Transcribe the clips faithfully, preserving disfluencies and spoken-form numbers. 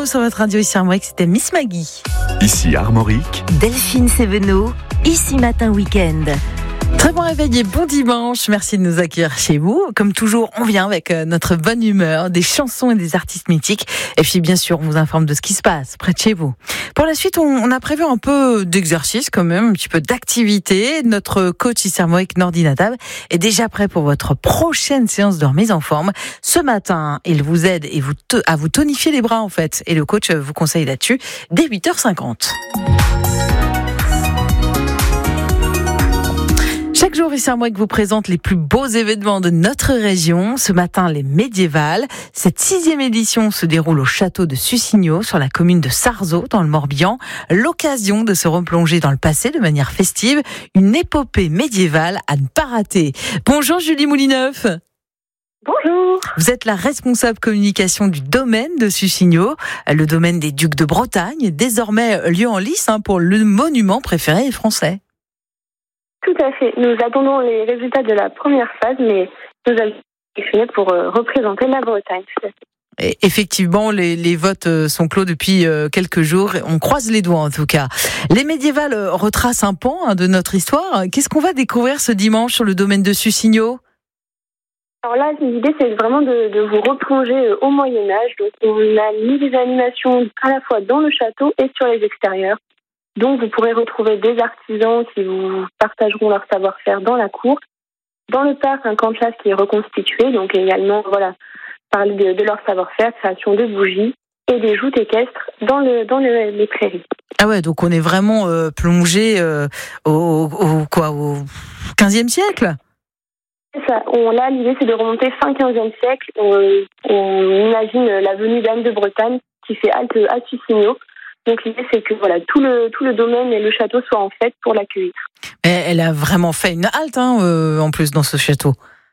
Séveno sur votre radio ici Armorique, c'était Miss Maggie. Ici Armorique. Delphine Séveno, ici Matin Week-end. Très bon réveil et bon dimanche. Merci de nous accueillir chez vous. Comme toujours, on vient avec notre bonne humeur, des chansons et des artistes mythiques. Et puis, bien sûr, on vous informe de ce qui se passe près de chez vous. Pour la suite, on a prévu un peu d'exercice quand même, un petit peu d'activité. Notre coach ici Armorique, Nordi Natab, est déjà prêt pour votre prochaine séance de remise en forme. Ce matin, il vous aide et vous te, à vous tonifier les bras, en fait. Et le coach vous conseille là-dessus dès huit heures cinquante. Chaque jour, ici Armorique vous présente les plus beaux événements de notre région. Ce matin, les médiévales. Cette sixième édition se déroule au château de Sussigno, sur la commune de Sarzeau, dans le Morbihan. L'occasion de se replonger dans le passé de manière festive. Une épopée médiévale à ne pas rater. Bonjour Julie Moulineuf. Bonjour. Vous êtes la responsable communication du domaine de Sussigno, le domaine des Ducs de Bretagne, désormais lieu en lice hein, pour le monument préféré des Français. Tout à fait. Nous attendons les résultats de la première phase, mais nous avons sélectionné pour euh, représenter la Bretagne. Tout à fait. Et effectivement, les, les votes sont clos depuis euh, quelques jours. On croise les doigts en tout cas. Les médiévales retracent un pan hein, de notre histoire. Qu'est-ce qu'on va découvrir ce dimanche sur le domaine de Sussigno ? Alors là, l'idée, c'est vraiment de, de vous replonger au Moyen-Âge. Donc, on a mis des animations à la fois dans le château et sur les extérieurs. Donc, vous pourrez retrouver des artisans qui vous partageront leur savoir-faire dans la cour. Dans le parc, un camp de chasse qui est reconstitué. Donc, également, voilà, parler de, de leur savoir-faire, création de bougies et des joutes équestres dans, le, dans le, les prairies. Ah ouais, donc on est vraiment euh, plongé euh, au, au, quoi, au quinzième siècle ? C'est ça. On, là, l'idée, c'est de remonter fin quinzième siècle. On, on imagine la venue d'Anne de Bretagne qui fait halte à Sussigno. Donc l'idée, c'est que voilà, tout le tout le domaine et le château soient en fête pour l'accueillir. Mais elle a vraiment fait une halte, hein, euh, en plus, dans ce château.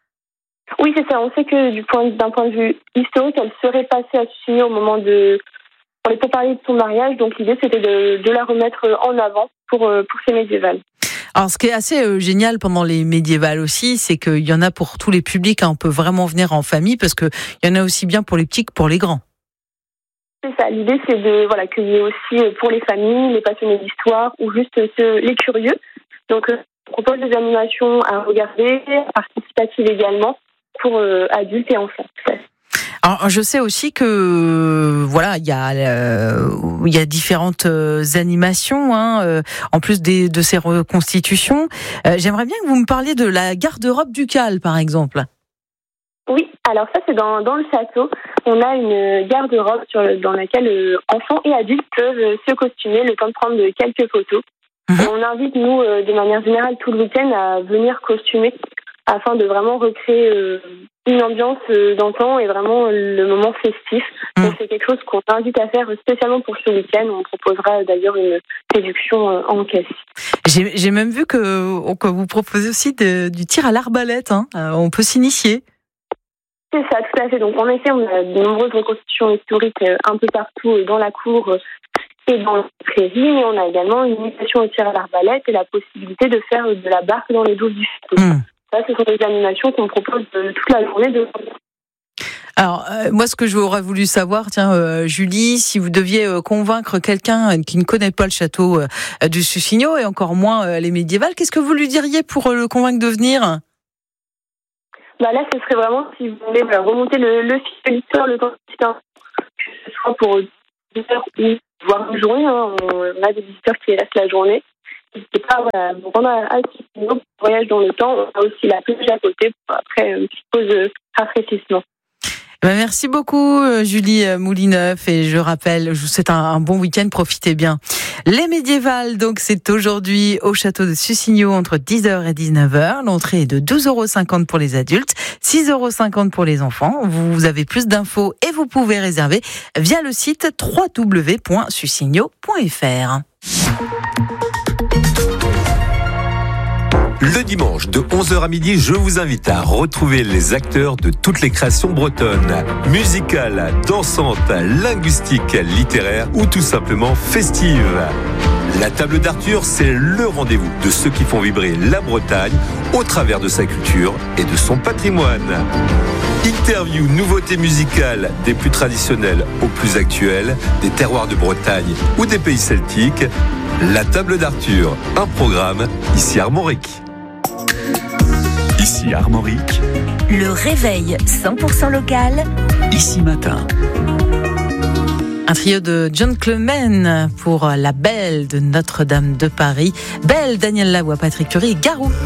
Oui, c'est ça. On sait que du point, d'un point de vue historique, elle serait passée à Sussigno au moment de... On n'est pas parlé de son mariage, donc l'idée, c'était de, de la remettre en avant pour, pour ces médiévales. Alors, ce qui est assez euh, génial pendant les médiévales aussi, c'est qu'il y en a pour tous les publics. Hein, on peut vraiment venir en famille, parce qu'il y en a aussi bien pour les petits que pour les grands. C'est ça. L'idée, c'est de voilà qu'il y ait aussi pour les familles, les passionnés d'histoire ou juste ceux, les curieux. Donc, euh, on propose des animations à regarder, participatives également pour euh, adultes et enfants. Alors, je sais aussi que voilà, il y a euh, il y a différentes euh, animations, hein, euh, en plus des, de ces reconstitutions. Euh, j'aimerais bien que vous me parliez de la garde-robe ducale, par exemple. Oui, alors ça c'est dans, dans le château. On a une garde-robe sur le, dans laquelle euh, enfants et adultes peuvent euh, se costumer le temps de prendre quelques photos. Mmh. On invite nous euh, de manière générale tout le week-end à venir costumer afin de vraiment recréer euh, une ambiance euh, d'antan et vraiment euh, le moment festif. Mmh. Donc c'est quelque chose qu'on invite à faire spécialement pour ce week-end. On proposera d'ailleurs une réduction euh, en caisse. J'ai, j'ai même vu que, que vous proposez aussi de, du tir à l'arbalète. Hein. Euh, on peut s'initier. C'est ça, tout à fait. Donc, en effet, on a de nombreuses reconstitutions historiques un peu partout dans la cour et dans les prairies, mais on a également une initiation au tir à l'arbalète et la possibilité de faire de la barque dans les douves du château. Mmh. Ça, ce sont des animations qu'on propose toute la journée. De... Alors, euh, moi, ce que j'aurais voulu savoir, tiens, euh, Julie, si vous deviez euh, convaincre quelqu'un qui ne connaît pas le château euh, du Sussigno et encore moins euh, les médiévales, qu'est-ce que vous lui diriez pour euh, le convaincre de venir ? Bah là, ce serait vraiment, si vous voulez voilà, remonter le, le fil de l'histoire, le temps que ce soit pour deux heures ou voire une journée. Hein, on a des visiteurs qui restent la journée. N'hésitez pas voilà, vous rendre à Sussigno, voyage dans le temps. On a aussi la plage à côté pour après une petite pause de rafraîchissement. Ben merci beaucoup Julie Moulineuf et je rappelle, je vous souhaite un, un bon week-end, profitez bien. Les médiévales, donc c'est aujourd'hui au château de Sussigno entre dix heures et dix-neuf heures. L'entrée est de douze euros cinquante pour les adultes, six euros cinquante pour les enfants. Vous avez plus d'infos et vous pouvez réserver via le site w w w point sussigno point f r. Le dimanche de onze heures à midi, je vous invite à retrouver les acteurs de toutes les créations bretonnes. Musicales, dansantes, linguistiques, littéraires ou tout simplement festives. La table d'Arthur, c'est le rendez-vous de ceux qui font vibrer la Bretagne au travers de sa culture et de son patrimoine. Interview, nouveautés musicales, des plus traditionnelles aux plus actuelles, des terroirs de Bretagne ou des pays celtiques. La table d'Arthur, un programme ici Armorique. Ici Armorique, Le réveil cent pour cent local. ici matin. Un trio de John Clemen pour La Belle de Notre-Dame de Paris. Belle, Daniel Lavoie, Patrick Curie, Garou.